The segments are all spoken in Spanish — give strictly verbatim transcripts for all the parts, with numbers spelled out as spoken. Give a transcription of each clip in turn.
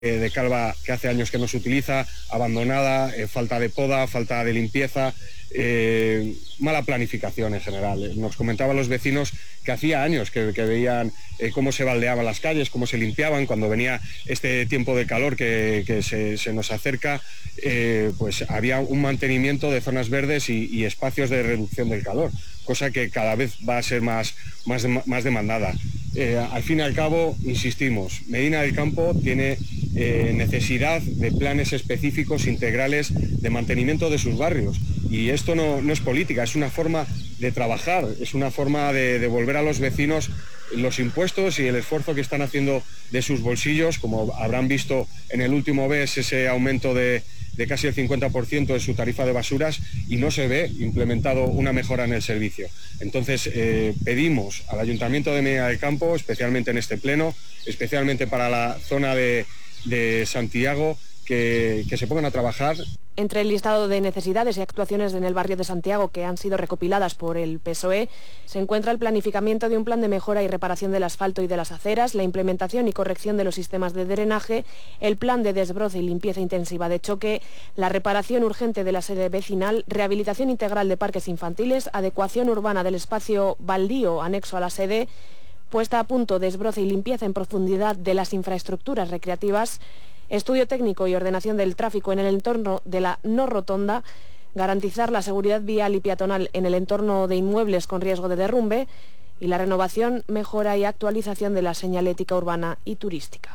eh, de calva que hace años que no se utiliza, abandonada, eh, falta de poda, falta de limpieza, eh, mala planificación en general. Nos comentaban los vecinos que hacía años que, que veían eh, cómo se baldeaban las calles, cómo se limpiaban cuando venía este tiempo de calor que, que se, se nos acerca, eh, pues había un mantenimiento de zonas verdes y, y espacios de reducción del calor, cosa que cada vez va a ser más, más, más demandada. Eh, al fin y al cabo, insistimos, Medina del Campo tiene eh, necesidad de planes específicos integrales de mantenimiento de sus barrios, y esto no, no es política, es una forma de trabajar, es una forma de devolver a los vecinos los impuestos y el esfuerzo que están haciendo de sus bolsillos. Como habrán visto en el último B E S, ese aumento de, de casi el cincuenta por ciento de su tarifa de basuras, y no se ve implementado una mejora en el servicio. Entonces eh, pedimos al Ayuntamiento de Medina del Campo, especialmente en este pleno, especialmente para la zona de, de Santiago, que, que se pongan a trabajar. Entre el listado de necesidades y actuaciones en el barrio de Santiago que han sido recopiladas por el P S O E, se encuentra el planificamiento de un plan de mejora y reparación del asfalto y de las aceras, la implementación y corrección de los sistemas de drenaje, el plan de desbroce y limpieza intensiva de choque, la reparación urgente de la sede vecinal, rehabilitación integral de parques infantiles, adecuación urbana del espacio baldío anexo a la sede, puesta a punto, desbroce y limpieza en profundidad de las infraestructuras recreativas, estudio técnico y ordenación del tráfico en el entorno de la no rotonda, garantizar la seguridad vial y peatonal en el entorno de inmuebles con riesgo de derrumbe y la renovación, mejora y actualización de la señalética urbana y turística.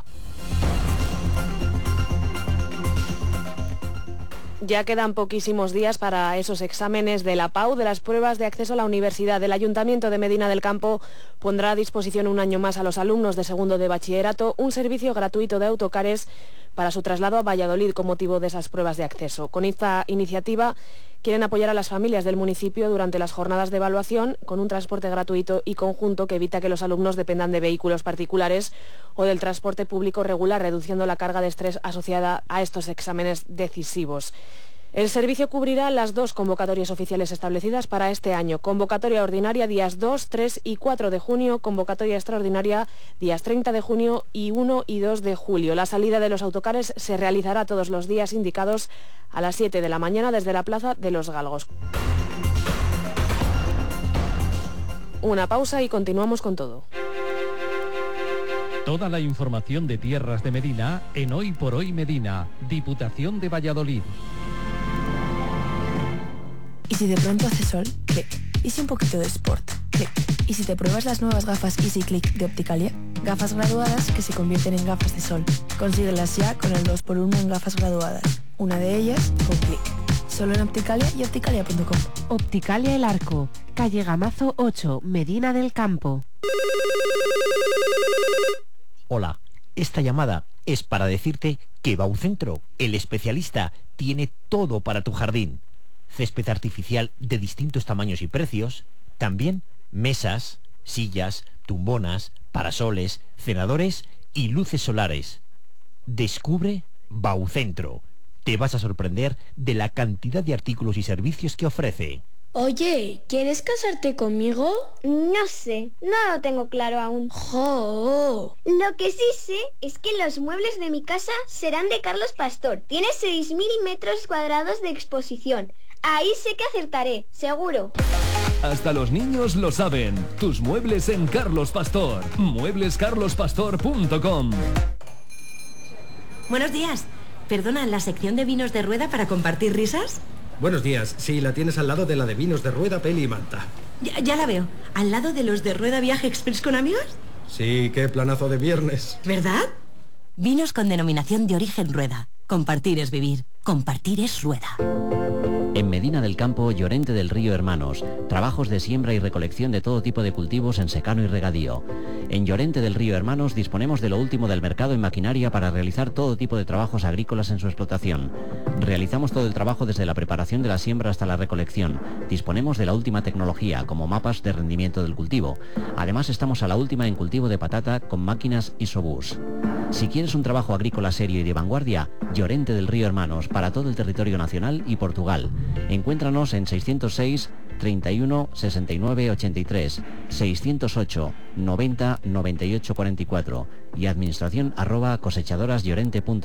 Ya quedan poquísimos días para esos exámenes de la P A U, de las pruebas de acceso a la universidad. El Ayuntamiento de Medina del Campo pondrá a disposición un año más a los alumnos de segundo de bachillerato un servicio gratuito de autocares para su traslado a Valladolid con motivo de esas pruebas de acceso. Con esta iniciativa quieren apoyar a las familias del municipio durante las jornadas de evaluación con un transporte gratuito y conjunto que evita que los alumnos dependan de vehículos particulares o del transporte público regular, reduciendo la carga de estrés asociada a estos exámenes decisivos. El servicio cubrirá las dos convocatorias oficiales establecidas para este año. Convocatoria ordinaria días dos, tres y cuatro de junio, convocatoria extraordinaria días treinta de junio y uno y dos de julio. La salida de los autocares se realizará todos los días indicados a las siete de la mañana desde la Plaza de los Galgos. Una pausa y continuamos con todo. Toda la información de Tierras de Medina en Hoy por Hoy Medina, Diputación de Valladolid. ¿Y si de pronto hace sol? Clic. ¿Y si un poquito de sport? Clic. ¿Y si te pruebas las nuevas gafas Easy Click de Opticalia? Gafas graduadas que se convierten en gafas de sol. Consíguelas ya con el dos por uno en gafas graduadas. Una de ellas con clic. Solo en Opticalia y opticalia punto com. Opticalia El Arco, calle Gamazo ocho, Medina del Campo. Hola, esta llamada es para decirte que Baucentro, el especialista, tiene todo para tu jardín. Césped artificial de distintos tamaños y precios, también mesas, sillas, tumbonas, parasoles, cenadores y luces solares. Descubre Baucentro. Te vas a sorprender de la cantidad de artículos y servicios que ofrece. Oye, ¿quieres casarte conmigo? No sé, no lo tengo claro aún. ¡Jo! Lo que sí sé es que los muebles de mi casa serán de Carlos Pastor. Tiene seis mil metros cuadrados de exposición. Ahí sé que acertaré, seguro. Hasta los niños lo saben. Tus muebles en Carlos Pastor. muebles carlos pastor punto com. Buenos días. Perdona, ¿la sección de vinos de rueda para compartir risas? Buenos días. Sí, la tienes al lado de la de vinos de rueda, peli y manta. Ya, ya la veo. ¿Al lado de los de rueda viaje express con amigos? Sí, qué planazo de viernes. ¿Verdad? Vinos con denominación de origen rueda. Compartir es vivir. Compartir es rueda. En Medina del Campo, Llorente del Río Hermanos, trabajos de siembra y recolección de todo tipo de cultivos en secano y regadío. En Llorente del Río Hermanos disponemos de lo último del mercado en maquinaria para realizar todo tipo de trabajos agrícolas en su explotación. Realizamos todo el trabajo desde la preparación de la siembra hasta la recolección. Disponemos de la última tecnología, como mapas de rendimiento del cultivo. Además estamos a la última en cultivo de patata con máquinas Isobús. Si quieres un trabajo agrícola serio y de vanguardia, Llorente del Río Hermanos, para todo el territorio nacional y Portugal. Encuéntranos en seiscientos seis, treinta y uno sesenta y nueve ochenta y tres, seiscientos ocho noventa noventa y ocho cuarenta y cuatro y administración arroba cosechadorasllorente punto